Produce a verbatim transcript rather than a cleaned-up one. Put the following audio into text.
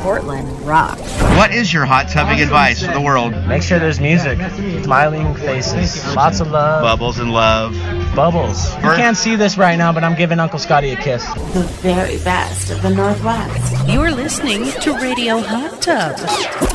Portland rock. What is your hot tubbing advice for the world? Make sure there's music, smiling faces, lots of love. Bubbles and love. Bubbles. You can't see this right now, but I'm giving Uncle Scotty a kiss. The very best of the Northwest. You're listening to Radio Hot Tub.